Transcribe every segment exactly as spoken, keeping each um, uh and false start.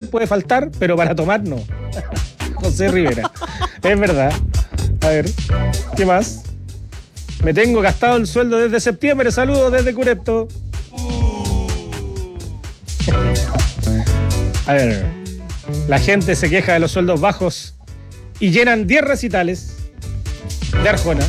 puede faltar, pero para tomar no. José Rivera. Es verdad. A ver, ¿qué más? Me tengo gastado el sueldo desde septiembre. Saludos desde Curepto. A ver, la gente se queja de los sueldos bajos y llenan diez recitales de Arjona.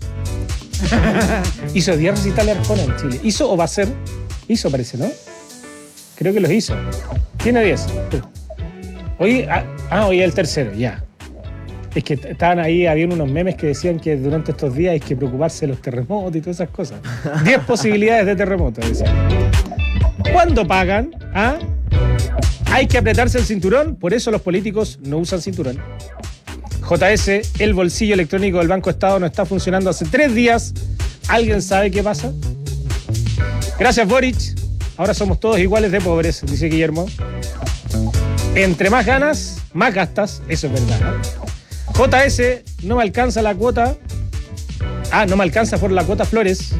Hizo diez recitales de Arjona en Chile. ¿Hizo o va a ser? Hizo, parece, ¿no? Creo que los hizo. Tiene diez. Hoy, ah, ah, hoy es el tercero, ya. Es que estaban ahí, habían unos memes que decían que durante estos días hay que preocuparse de los terremotos y todas esas cosas. diez posibilidades de terremoto, decían. ¿Cuándo pagan? ¿Ah? Hay que apretarse el cinturón, por eso los políticos no usan cinturón. J S, el bolsillo electrónico del Banco Estado no está funcionando hace tres días. ¿Alguien sabe qué pasa? Gracias, Boric. Ahora somos todos iguales de pobres, dice Guillermo. Entre más ganas, más gastas. Eso es verdad, ¿no? J S, no me alcanza la cuota. Ah, no me alcanza por la cuota Flores.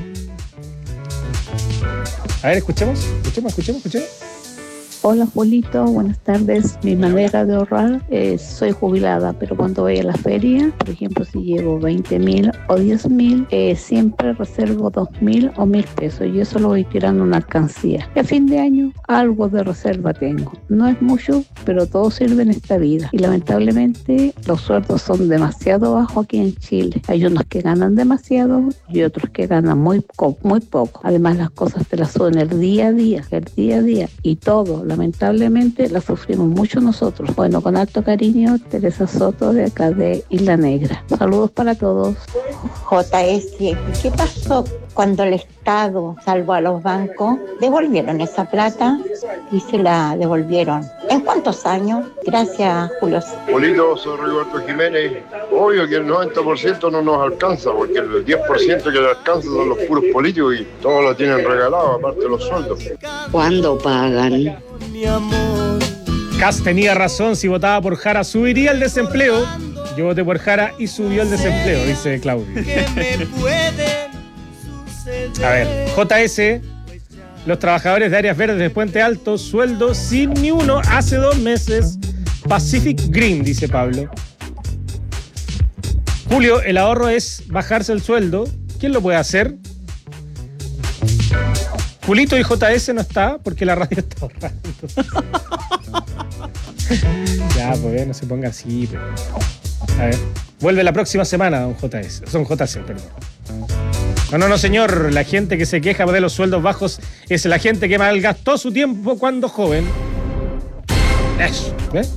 A ver, escuchemos, escuchemos, escuchemos, escuchemos. Hola, Julito, buenas tardes. Mi manera de ahorrar, eh, soy jubilada, pero cuando voy a la feria, por ejemplo, si llevo veinte mil o diez mil, eh, siempre reservo dos mil o mil pesos y eso lo voy tirando en una alcancía. Y a fin de año, algo de reserva tengo. No es mucho, pero todo sirve en esta vida. Y lamentablemente, los sueldos son demasiado bajos aquí en Chile. Hay unos que ganan demasiado y otros que ganan muy, muy poco. Además, las cosas te las suben el día a día, el día a día y todo. Lamentablemente la sufrimos mucho nosotros. Bueno, con alto cariño, Teresa Soto de acá de Isla Negra. Saludos para todos. J S, ¿qué pasó cuando el Estado salvó a los bancos? ¿Devolvieron esa plata? Y se la devolvieron. ¿En cuántos años? Gracias, Julio. Polito, soy Roberto Jiménez. Obvio que el noventa por ciento no nos alcanza, porque el diez por ciento que le alcanza son los puros políticos y todos lo tienen regalado, aparte de los sueldos. ¿Cuándo pagan? Kass tenía razón, si votaba por Jara subiría el desempleo. Yo voté por Jara y subió el desempleo, dice Claudio. A ver, J S, los trabajadores de áreas verdes de Puente Alto, sueldo sin ni uno hace dos meses. Pacific Green, dice Pablo. Julio, el ahorro es bajarse el sueldo. ¿Quién lo puede hacer? Julito y J S no está porque la radio está ahorrando. Ya, pues no se ponga así. Pero... A ver, vuelve la próxima semana, don J S. Son J C, perdón. No, no, no, señor. La gente que se queja de los sueldos bajos es la gente que malgastó su tiempo cuando joven. Eso, ¿ves?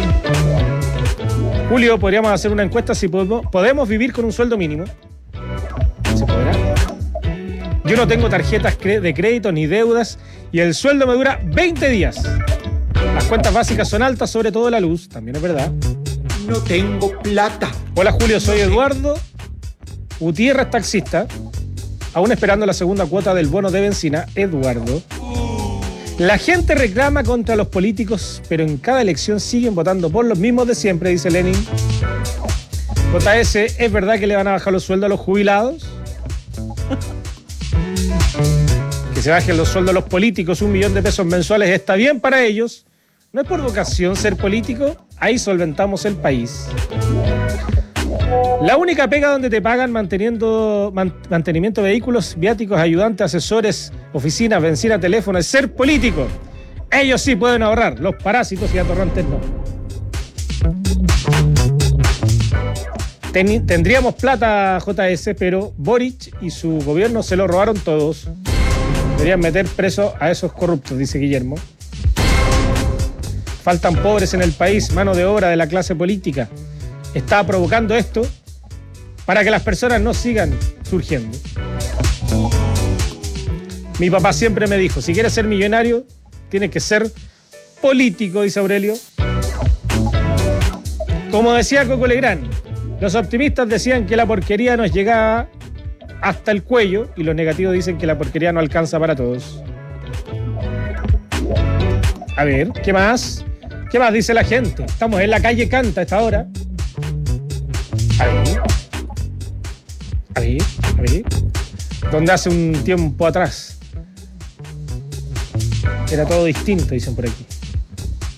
Julio, podríamos hacer una encuesta si podemos, podemos vivir con un sueldo mínimo. ¿Se podrá? Yo no tengo tarjetas de crédito ni deudas y el sueldo me dura veinte días. Las cuentas básicas son altas, sobre todo la luz, también es verdad. No tengo plata. Hola Julio, soy Eduardo Gutiérrez, taxista. Aún esperando la segunda cuota del bono de benzina. Eduardo. La gente reclama contra los políticos, pero en cada elección siguen votando por los mismos de siempre, dice Lenin. J S, ¿es verdad que le van a bajar los sueldos a los jubilados? Que se bajen los sueldos a los políticos, un millón de pesos mensuales, está bien para ellos. No es por vocación ser político, ahí solventamos el país. La única pega donde te pagan manteniendo, man, mantenimiento de vehículos, viáticos, ayudantes, asesores, oficinas, benzina, teléfono, es ser político. Ellos sí pueden ahorrar, los parásitos y atorrantes no. Ten, tendríamos plata, J S, pero Boric y su gobierno se lo robaron todos. Deberían meter preso a esos corruptos, dice Guillermo. Faltan pobres en el país, mano de obra de la clase política. Está provocando esto para que las personas no sigan surgiendo. Mi papá siempre me dijo, si quieres ser millonario, tienes que ser político, dice Aurelio. Como decía Coco Legrand, los optimistas decían que la porquería nos llegaba hasta el cuello y los negativos dicen que la porquería no alcanza para todos. A ver, ¿qué más? ¿Qué más dice la gente? Estamos en la calle Canta a esta hora. A ver. A ver, a ver. Donde hace un tiempo atrás era todo distinto, dicen por aquí.